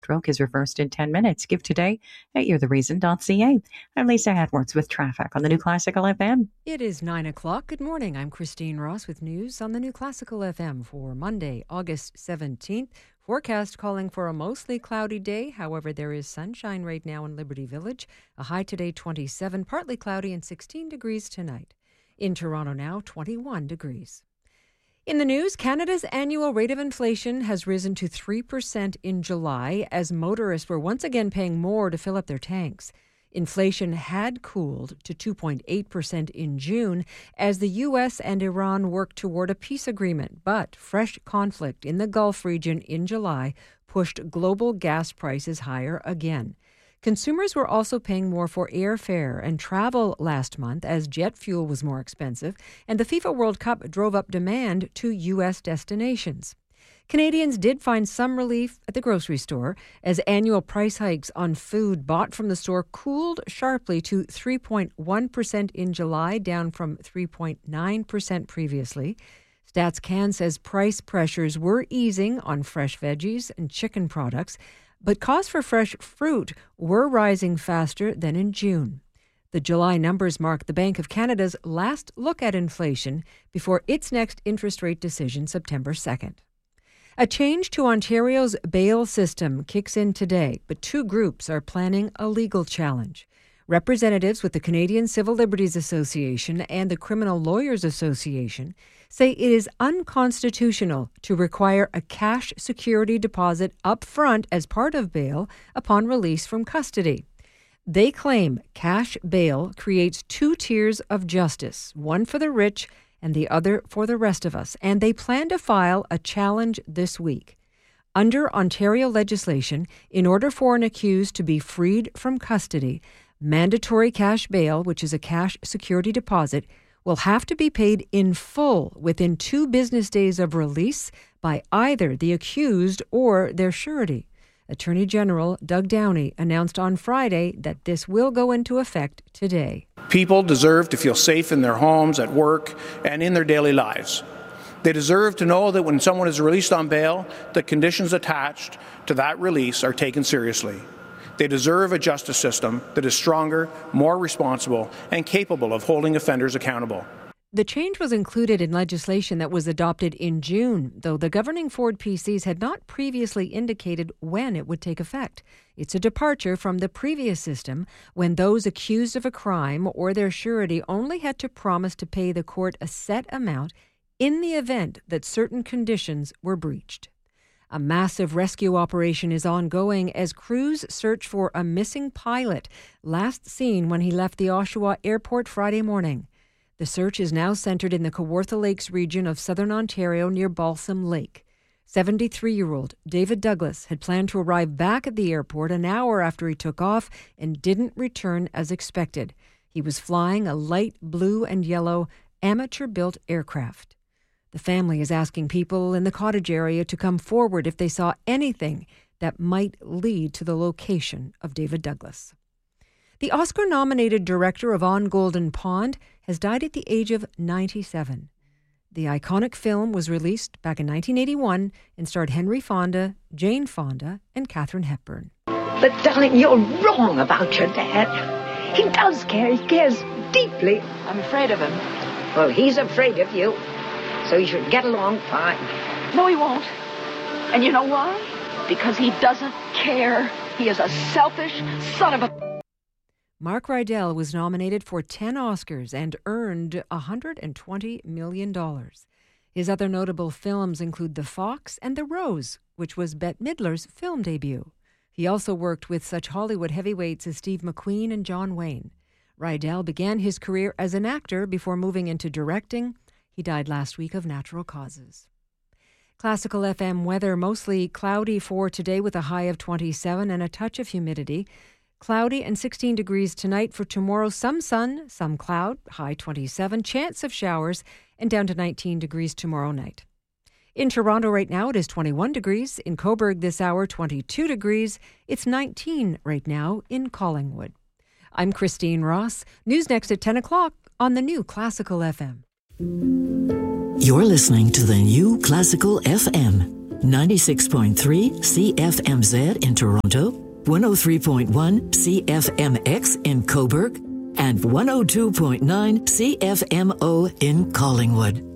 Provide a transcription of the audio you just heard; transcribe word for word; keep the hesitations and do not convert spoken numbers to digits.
Stroke is reversed in ten minutes. Give today at you're the reason dot c a. I'm Lisa Edwards with traffic on the New Classical F M. It is nine o'clock. Good morning. I'm Christine Ross with news on the New Classical F M for Monday, August seventeenth. Forecast calling for a mostly cloudy day. However, there is sunshine right now in Liberty Village. A high today twenty-seven, partly cloudy and sixteen degrees tonight. In Toronto now, twenty-one degrees. In the news, Canada's annual rate of inflation has risen to three percent in July as motorists were once again paying more to fill up their tanks. Inflation had cooled to two point eight percent in June as the U S and Iran worked toward a peace agreement. But fresh conflict in the Gulf region in July pushed global gas prices higher again. Consumers were also paying more for airfare and travel last month as jet fuel was more expensive, and the FIFA World Cup drove up demand to U S destinations. Canadians did find some relief at the grocery store as annual price hikes on food bought from the store cooled sharply to three point one percent in July, down from three point nine percent previously. StatsCan says price pressures were easing on fresh veggies and chicken products, but costs for fresh fruit were rising faster than in June. The July numbers mark the Bank of Canada's last look at inflation before its next interest rate decision September second. A change to Ontario's bail system kicks in today, but two groups are planning a legal challenge. Representatives with the Canadian Civil Liberties Association and the Criminal Lawyers Association say it is unconstitutional to require a cash security deposit up front as part of bail upon release from custody. They claim cash bail creates two tiers of justice, one for the rich and the other for the rest of us, and they plan to file a challenge this week. Under Ontario legislation, in order for an accused to be freed from custody, mandatory cash bail, which is a cash security deposit, will have to be paid in full within two business days of release by either the accused or their surety. Attorney General Doug Downey announced on Friday that this will go into effect today. People deserve to feel safe in their homes, at work, and in their daily lives. They deserve to know that when someone is released on bail, the conditions attached to that release are taken seriously. They deserve a justice system that is stronger, more responsible, and capable of holding offenders accountable. The change was included in legislation that was adopted in June, though the governing Ford P Cs had not previously indicated when it would take effect. It's a departure from the previous system when those accused of a crime or their surety only had to promise to pay the court a set amount in the event that certain conditions were breached. A massive rescue operation is ongoing as crews search for a missing pilot, last seen when he left the Oshawa Airport Friday morning. The search is now centered in the Kawartha Lakes region of southern Ontario near Balsam Lake. seventy-three-year-old David Douglas had planned to arrive back at the airport an hour after he took off and didn't return as expected. He was flying a light blue and yellow amateur-built aircraft. The family is asking people in the cottage area to come forward if they saw anything that might lead to the location of David Douglas. The Oscar-nominated director of On Golden Pond has died at the age of ninety-seven. The iconic film was released back in nineteen eighty-one and starred Henry Fonda, Jane Fonda, and Katharine Hepburn. But, darling, you're wrong about your dad. He does care. He cares deeply. I'm afraid of him. Well, he's afraid of you. So you should get along fine. No, he won't. And you know why? Because he doesn't care. He is a selfish son of a... Mark Rydell was nominated for ten Oscars and earned one hundred twenty million dollars. His other notable films include The Fox and The Rose, which was Bette Midler's film debut. He also worked with such Hollywood heavyweights as Steve McQueen and John Wayne. Rydell began his career as an actor before moving into directing. He died last week of natural causes. Classical F M weather, mostly cloudy for today with a high of twenty-seven and a touch of humidity. Cloudy and sixteen degrees tonight. For tomorrow, some sun, some cloud, high twenty-seven, chance of showers, and down to nineteen degrees tomorrow night. In Toronto right now, it is twenty-one degrees. In Cobourg this hour, twenty-two degrees. It's nineteen right now in Collingwood. I'm Christine Ross. News next at ten o'clock on the New Classical F M. You're listening to the New Classical F M. ninety-six point three C F M Z in Toronto, one oh three point one C F M X in Cobourg, and one oh two point nine C F M O in Collingwood.